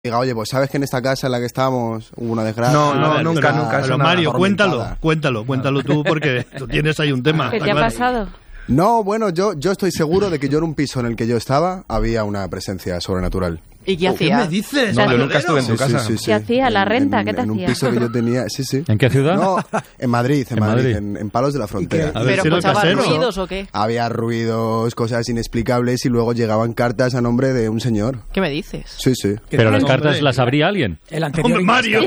Diga, oye, pues sabes que en esta casa en la que estábamos hubo una desgracia. No, nunca. Pero Mario, cuéntalo tú, porque tú tienes ahí un tema. ¿Qué te ha pasado? No, bueno, yo estoy seguro de que yo en un piso en el que yo estaba había una presencia sobrenatural. ¿Y qué hacía? ¿Qué me dices? No, yo nunca estuve en tu casa. Sí. ¿Qué hacía? ¿La renta? ¿Qué te hacía? En un piso que yo tenía, sí. ¿En qué ciudad? No, en Madrid, en Palos de la Frontera. A ver, ¿Pero si era escuchabas casero. ruidos o qué? Había ruidos, cosas inexplicables y luego llegaban cartas a nombre de un señor. ¿Qué me dices? Sí. Pero las Hombre. cartas las abría alguien. El anterior ¡Hombre, Mario!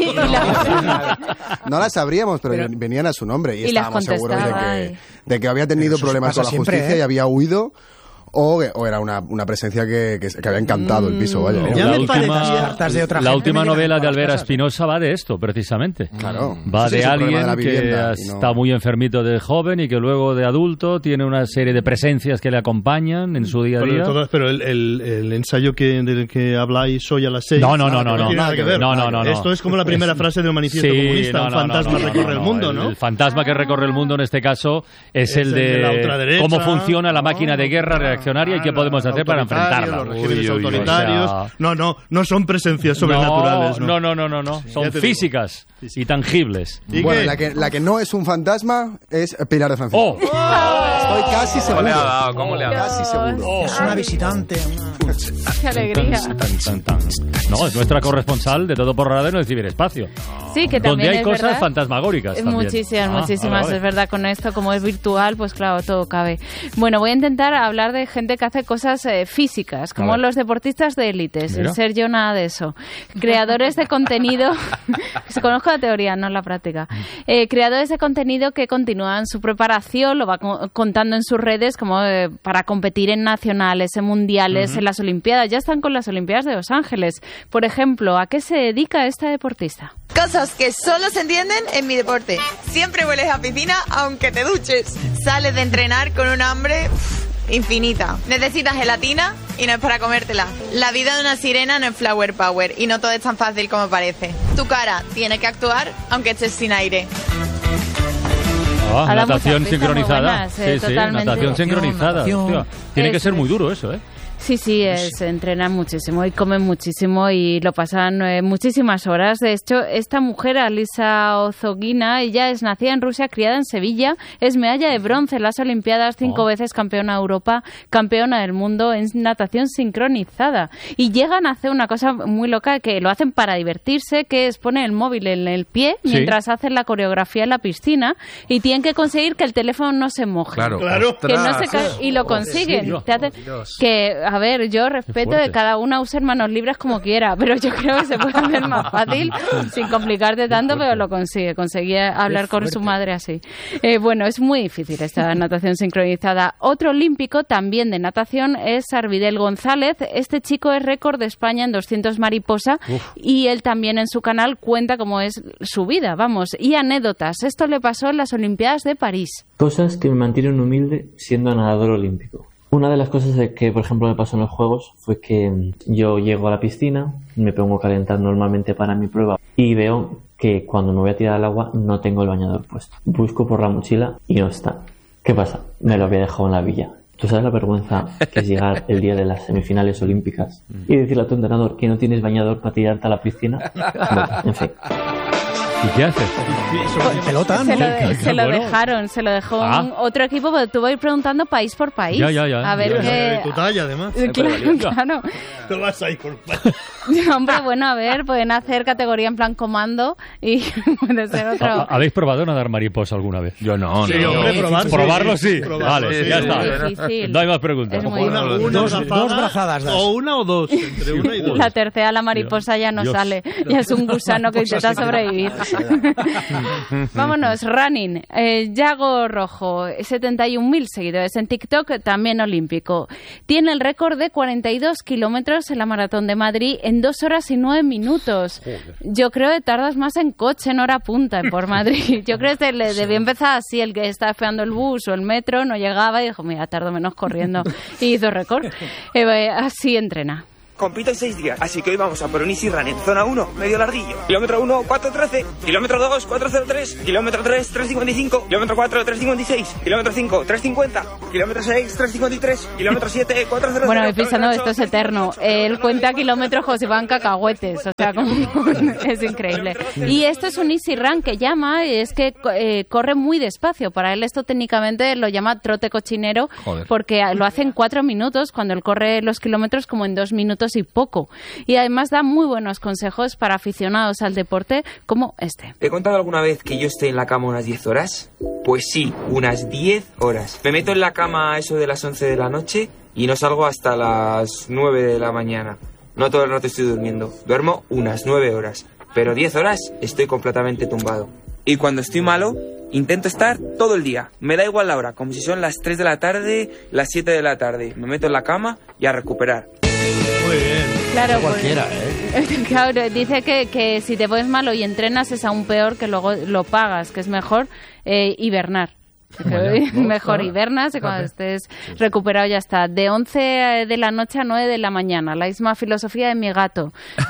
No las sabríamos, pero venían a su nombre y Y las estábamos seguros contestaba, de que había tenido eso problemas pasa con la siempre, justicia ¿eh? y había huido. O era una presencia que había encantado el piso, vaya. Ya me parecía. Cartas de otra La gente última me llegan novela de por las Albera casas. Espinosa va de esto, precisamente. Claro. Va Sí, de es el problema alguien de la que vivienda y no- está muy enfermito de joven y que luego de adulto tiene una serie de presencias que le acompañan en su día a día. Pero el ensayo del que habláis hoy a las 6. No. tiene nada que ver. No. Esto es como la primera frase del manifiesto comunista. Un fantasma recorre el mundo, ¿no? El fantasma que recorre el mundo en este caso es el el de la de ultraderecha, cómo funciona la máquina de guerra reaccionaria y qué podemos hacer para enfrentarla. Los regímenes Uy, autoritarios. o sea, No son presencias sobrenaturales. No. Ya Son te digo. físicas y tangibles. ¿Y Bueno, qué? la que no es un fantasma es Pilar de Francisco. ¡Oh! Estoy casi ¿Cómo le ha seguro. dado? ¿Cómo le ha dado? Casi seguro. Es una visitante. ¡Qué alegría! Tan. No, es nuestra corresponsal de Todo por Radio en el ciberespacio. Sí, que Donde también hay es cosas verdad. fantasmagóricas también. Muchísimas, vale. es verdad. Con esto, como es virtual, pues claro, todo cabe. Bueno, voy a intentar hablar de gente que hace cosas físicas, A como ver. los deportistas de élite, sin Mira. ser yo nada de eso. Creadores de contenido, se conozco la teoría, no la práctica. Creadores de contenido que continúan su preparación, lo va contando en sus redes, como para competir en nacionales, en mundiales, en las Olimpiadas. Ya están con las Olimpiadas de Los Ángeles. Por ejemplo, ¿a qué se dedica esta deportista? Cosas que solo se entienden en mi deporte. Siempre hueles a piscina aunque te duches. Sales de entrenar con un hambre infinita. Necesitas gelatina y no es para comértela. La vida de una sirena no es flower power y no todo es tan fácil como parece. Tu cara tiene que actuar aunque estés sin aire. Ah, Ha dado natación muchas pistas muy sincronizada. buenas, Sí, totalmente. natación sincronizada. Natación. Hostia, tiene que Eso ser muy es. duro eso, ¿eh? Sí, se entrenan muchísimo y comen muchísimo y lo pasan muchísimas horas. De hecho, esta mujer, Alisa Ozogina, ella es nacida en Rusia, criada en Sevilla, es medalla de bronce en las Olimpiadas, 5 veces campeona de Europa, campeona del mundo en natación sincronizada. Y llegan a hacer una cosa muy loca, que lo hacen para divertirse, que es poner el móvil en el pie Sí. mientras hacen la coreografía en la piscina y tienen que conseguir que el teléfono no se moje. Claro. Que no se y lo consiguen. Dios. Te hacen que, a ver, yo respeto fuerte. de cada una use manos libres como quiera, pero yo creo que se puede hacer más fácil sin complicarte tanto, pero lo consigue. Conseguí hablar con su madre así. Bueno, es muy difícil esta natación sincronizada. Otro olímpico también de natación es Arvidel González. Este chico es récord de España en 200 mariposa y él también en su canal cuenta cómo es su vida, vamos, y anécdotas. Esto le pasó en las Olimpiadas de París. Cosas que me mantienen humilde siendo nadador olímpico. Una de las cosas que, por ejemplo, me pasó en los Juegos fue que yo llego a la piscina, me pongo a calentar normalmente para mi prueba y veo que cuando me voy a tirar al agua no tengo el bañador puesto. Busco por la mochila y no está. ¿Qué pasa? Me lo había dejado en la villa. ¿Tú sabes la vergüenza que es llegar el día de las semifinales olímpicas y decirle a tu entrenador que no tienes bañador para tirarte a la piscina? Bueno, en fin. ¿Y qué haces? Pelota, ¿no? Se lo Bueno. dejaron, se lo dejó Ah. otro equipo, pero tú vas a ir preguntando país por país. Ya. A ver De tu qué... talla, además. Claro. Te vas ahí por... Hombre, bueno, a ver, pueden hacer categoría en plan comando y puede ser otro. ¿Habéis probado nadar mariposa alguna vez? Yo no. Sí, hombre, probar. Probarlo sí. Probarlo, Vale, sí, ya sí, está. Es difícil. No hay más preguntas. Es muy Una Dos brazada, brazadas das. o una o dos. Entre una y dos. La tercera, la mariposa, ya no Dios. sale. Ya es un gusano que intenta sobrevivir. Vámonos, running. Yago Rojo, 71.000 seguidores en TikTok, también olímpico. Tiene el récord de 42 kilómetros en la Maratón de Madrid en 2 horas y 9 minutos. Yo creo que tardas más en coche en hora punta por Madrid. Yo creo que le debió empezar así, el que estaba esperando el bus o el metro, no llegaba y dijo, mira, tardo menos corriendo. Y hizo récord. Así entrena. compito en 6 días. Así que hoy vamos a por un Easy Run en zona 1, medio larguillo. Kilómetro 1, 4.13. Kilómetro 2, 4.03. Kilómetro 3, 3.55. Kilómetro 4, 3.56. Kilómetro 5, 3.50. Kilómetro 6, 3.53. Kilómetro 7, 4.00. Bueno, pisando esto es eterno. Él cuenta kilómetros como si van cacahuetes. O sea, como es increíble. Y esto es un Easy Run que llama, es que corre muy despacio. Para él esto técnicamente lo llama trote cochinero. Joder. Porque lo hace en 4 minutos, cuando él corre los kilómetros como en 2 minutos y poco. Y además da muy buenos consejos para aficionados al deporte como este. ¿Te he contado alguna vez que yo estoy en la cama unas 10 horas? Pues sí, unas 10 horas. Me meto en la cama a eso de las 11 de la noche y no salgo hasta las 9 de la mañana. No todo el rato estoy durmiendo. Duermo unas 9 horas. Pero 10 horas estoy completamente tumbado. Y cuando estoy malo, intento estar todo el día. Me da igual la hora, como si son las 3 de la tarde, las 7 de la tarde. Me meto en la cama y a recuperar. Muy bien. Claro, cualquiera, Claro, dice que si te pones malo y entrenas es aún peor, que luego lo pagas, que es mejor hibernar. Mejor hibernas y cuando estés recuperado ya está. De 11 de la noche a 9 de la mañana. La misma filosofía de mi gato.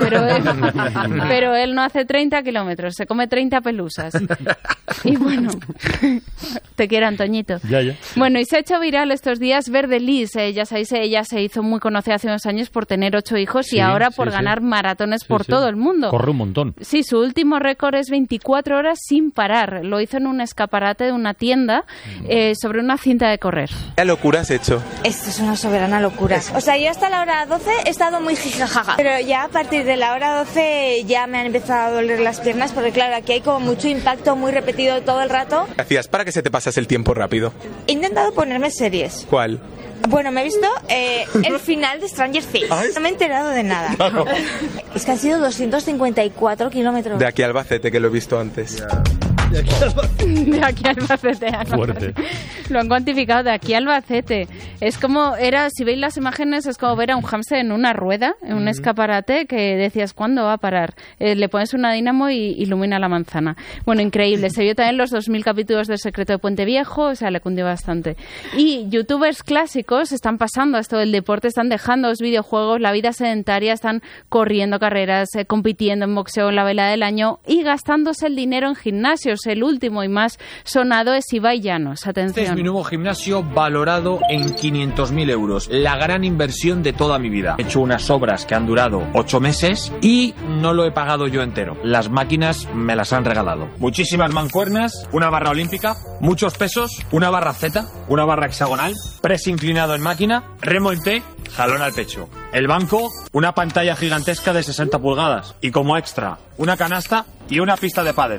Pero él no hace 30 kilómetros, se come 30 pelusas. Y bueno, te quiero, Antoñito. Ya. Bueno, y se ha hecho viral estos días Verde Liz. Ya sabéis, ella se hizo muy conocida hace unos años por tener 8 hijos y ahora por ganar maratones por todo el mundo. Corre un montón. Sí, su último récord es 24 horas sin parar. Lo hizo en un escaparate de una tienda sobre una cinta de correr. ¿Qué locura has hecho? Esto es una soberana locura. O sea, yo hasta la hora 12 he estado muy jijajaja, pero ya a partir de la hora 12 ya me han empezado a doler las piernas porque claro, aquí hay como mucho impacto muy repetido todo el rato. ¿Qué hacías para que se te pasase el tiempo rápido? He intentado ponerme series. ¿Cuál? Bueno, me he visto el final de Stranger Things. No me he enterado de nada. Claro. Es que han sido 254 kilómetros. De aquí a Albacete, que lo he visto antes. De aquí a Albacete. Fuerte. Lo han cuantificado, de aquí a Albacete. Es como, si veis las imágenes, es como ver a un hámster en una rueda, en un escaparate, que decías, ¿cuándo va a parar? Le pones una dinamo y ilumina la manzana. Bueno, increíble. Se vio también los 2000 capítulos del Secreto de Puente Viejo, o sea, le cundió bastante. Y youtubers clásicos están pasando a esto del deporte, están dejando los videojuegos, la vida sedentaria, están corriendo carreras, compitiendo en boxeo en la vela del año y gastándose el dinero en gimnasios. El último y más sonado es Ibai Llanos. Atención. Este es mi nuevo gimnasio valorado en 500.000 euros. La gran inversión de toda mi vida. He hecho unas obras que han durado 8 meses y no lo he pagado yo entero. Las máquinas me las han regalado. Muchísimas mancuernas, una barra olímpica, muchos pesos, una barra Z, una barra hexagonal, press inclinado en máquina, remo en T, jalón al pecho. El banco, una pantalla gigantesca de 60 pulgadas. Y como extra, una canasta y una pista de pádel.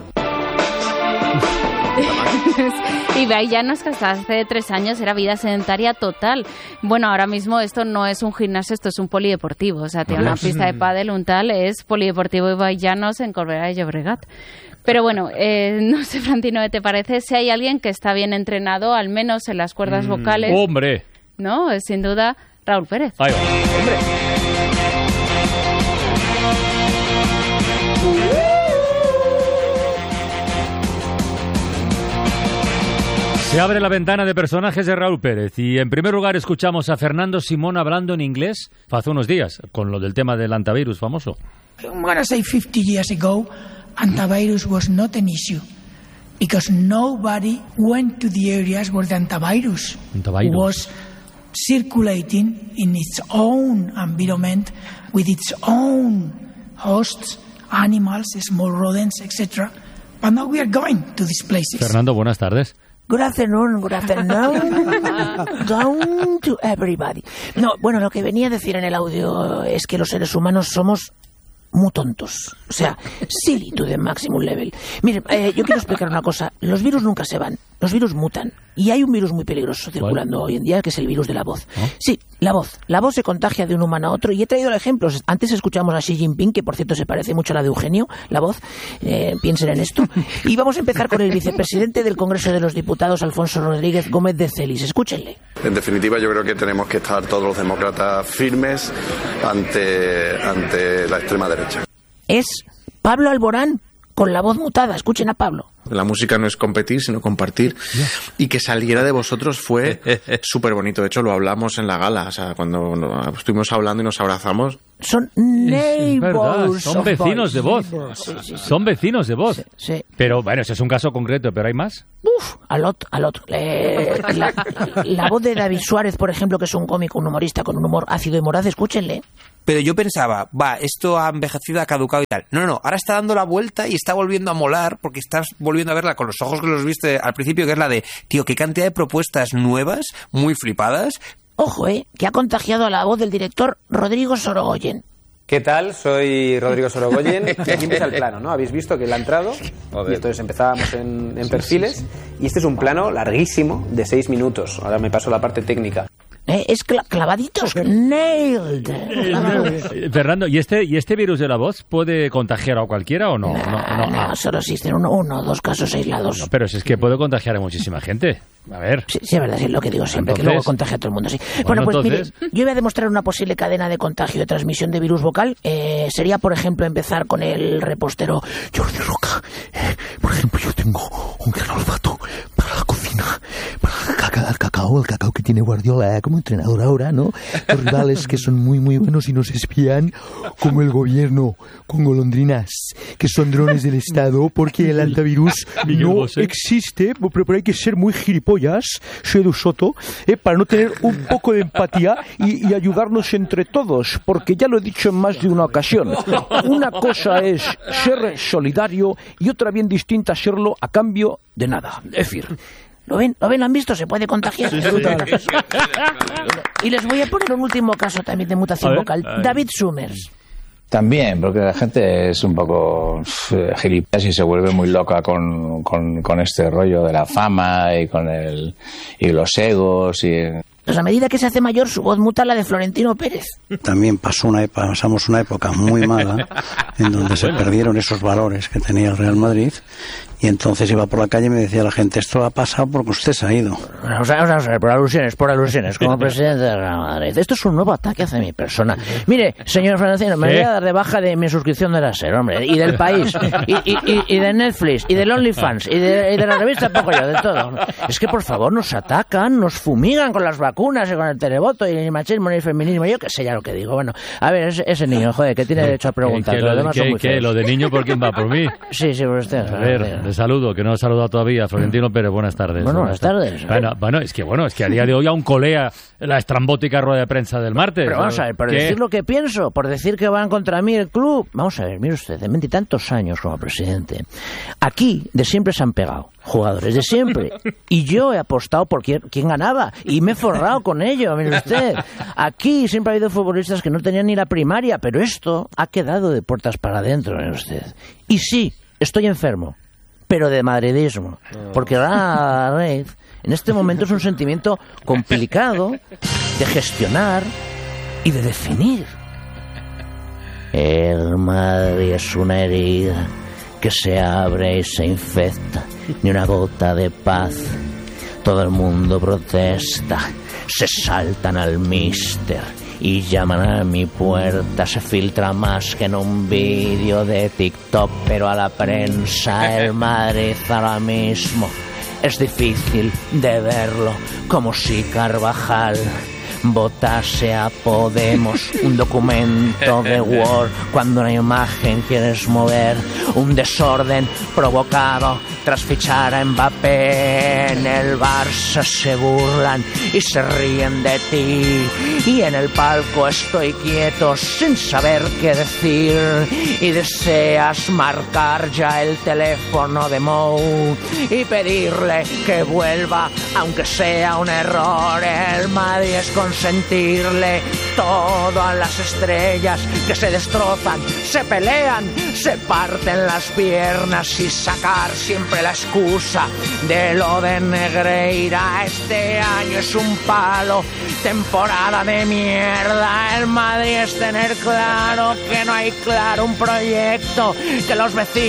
Ibai Llanos, que hasta hace 3 años era vida sedentaria total. Bueno, ahora mismo esto no es un gimnasio, esto es un polideportivo. O sea, tiene una pista de pádel, un tal, es polideportivo Ibai Llanos en Corbera de Llobregat. Pero bueno, no sé, Frantino, ¿qué te parece? Si hay alguien que está bien entrenado, al menos en las cuerdas vocales. ¡Hombre! ¿No? Sin duda, Raúl Pérez. Ahí va. ¡Hombre! Se abre la ventana de personajes de Raúl Pérez y en primer lugar escuchamos a Fernando Simón hablando en inglés hace unos días con lo del tema del antivirus famoso. I'm going to say 50 years ago, antivirus was not an issue because nobody went to the areas where the antivirus was circulating in its own environment with its own hosts, animals, small rodents, etc. But now we are going to these places. Fernando, buenas tardes. Good afternoon down to everybody. No, bueno, lo que venía a decir en el audio es que los seres humanos somos muy tontos. O sea, silly to the maximum level. Miren, yo quiero explicar una cosa. Los virus nunca se van. Los virus mutan. Y hay un virus muy peligroso circulando hoy en día, que es el virus de la voz. ¿Oh? Sí, la voz. La voz se contagia de un humano a otro. Y he traído ejemplos. Antes escuchamos a Xi Jinping, que por cierto se parece mucho a la de Eugenio, la voz. Piensen en esto. Y vamos a empezar con el vicepresidente del Congreso de los Diputados, Alfonso Rodríguez Gómez de Celis. Escúchenle. En definitiva, yo creo que tenemos que estar todos los demócratas firmes ante la extrema derecha. Es Pablo Alborán, con la voz mutada. Escuchen a Pablo. La música no es competir, sino compartir. Y que saliera de vosotros fue súper bonito. De hecho, lo hablamos en la gala. O sea, cuando estuvimos hablando y nos abrazamos, Son neighbors. Son vecinos de voz. Sí. Son vecinos de voz. Sí. Pero bueno, ese es un caso concreto, pero ¿hay más? Al otro. La voz de David Suárez, por ejemplo, que es un cómico, un humorista con un humor ácido y moraz, escúchenle. Pero yo pensaba, esto ha envejecido, ha caducado y tal. No, ahora está dando la vuelta y está volviendo a molar porque estás volviendo a verla con los ojos que los viste al principio, que es la de, tío, qué cantidad de propuestas nuevas, muy flipadas. Ojo, que ha contagiado a la voz del director Rodrigo Sorogoyen. ¿Qué tal? Soy Rodrigo Sorogoyen y aquí empieza el plano, ¿no? Habéis visto que él ha entrado y entonces empezábamos en perfiles y este es un plano larguísimo de 6 minutos. Ahora me paso la parte técnica. Es clavaditos. Nailed. Fernando, ¿y este virus de la voz puede contagiar a cualquiera o no? No, solo existen uno o dos casos aislados. No, pero si es que puede contagiar a muchísima gente. A ver. Sí, es verdad, es lo que digo siempre, entonces, que luego contagia a todo el mundo, sí. Bueno, pues entonces, mire, yo voy a demostrar una posible cadena de contagio de transmisión de virus vocal. Sería, por ejemplo, empezar con el repostero Jordi Roca. Por ejemplo, yo tengo un gran olfato para la cocina, para el cacao que tiene Guardiola como entrenador ahora, ¿no? Los rivales que son muy, muy buenos y nos espían, como el gobierno, con golondrinas, que son drones del Estado, porque el antivirus no existe, pero hay que ser muy gilipollas, Shedu Soto, para no tener un poco de empatía y ayudarnos entre todos, porque ya lo he dicho en más de una ocasión. Una cosa es ser solidario y otra bien distinta serlo a cambio de nada. Es decir, ¿Lo ven? ¿Lo han visto? Se puede contagiar. Sí. Y les voy a poner un último caso también de mutación vocal. David Summers. También, porque la gente es un poco gilipollas y se vuelve muy loca con este rollo de la fama y los egos y... Pues a medida que se hace mayor, su voz muta a la de Florentino Pérez. También pasamos una época muy mala en donde se perdieron esos valores que tenía el Real Madrid, y entonces iba por la calle y me decía la gente, esto ha pasado porque usted se ha ido. Vamos a ver, por alusiones, como presidente del Real Madrid. Esto es un nuevo ataque hacia mi persona. Mire, señor Florentino, me voy a dar de baja de mi suscripción de la SER, hombre, y del País, y de Netflix, y del OnlyFans, y de la revista Poco Yo, de todo. Es que, por favor, nos atacan, nos fumigan con las vacunas y con el televoto, y el machismo y el feminismo, yo qué sé ya lo que digo. Bueno, a ver, ese niño, joder, que tiene derecho a preguntar. ¿Lo de niño por quién va? ¿Por mí? Sí, por usted. A ver, le saludo, que no he saludado todavía. Florentino Pérez, buenas tardes. Bueno, buenas tardes. Bueno, es que a día de hoy aún colea la estrambótica rueda de prensa del martes. Pero vamos a ver, por decir lo que pienso, por decir que van contra mí el club. Vamos a ver, mire usted, de 20 y tantos años como presidente, aquí de siempre se han pegado jugadores, de siempre. Y yo he apostado por quién ganaba y me he forrado con ello, mire usted. Aquí siempre ha habido futbolistas que no tenían ni la primaria, pero esto ha quedado de puertas para adentro, mire usted. Y sí, estoy enfermo, pero de madridismo, porque la red en este momento es un sentimiento complicado de gestionar y de definir. El Madrid es una herida que se abre y se infecta, ni una gota de paz. Todo el mundo protesta, se saltan al míster y llaman a mi puerta. Se filtra más que en un vídeo de TikTok, pero a la prensa el Madrid ahora mismo es difícil de verlo, como si Carvajal votase a Podemos, un documento de Word cuando una imagen quieres mover, un desorden provocado tras fichar a Mbappé. En el Barça se burlan y se ríen de ti, y en el palco estoy quieto sin saber qué decir, y deseas marcar ya el teléfono de Mou y pedirle que vuelva aunque sea un error. El Madrid es consentirle todo a las estrellas que se destrozan, se pelean, se parten las piernas, y sacar siempre la excusa de lo de Negreira. Este año es un palo, temporada de mierda. El Madrid es tener claro que no hay claro un proyecto, que los vecinos